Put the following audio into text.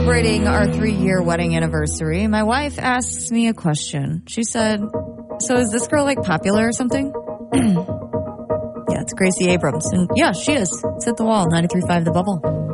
celebrating our 3-year wedding anniversary, my wife asks me a question. She said, so is this girl like popular or something? Yeah, it's Gracie Abrams. And yeah, she is. It's at the wall, 93.5 The Bubble.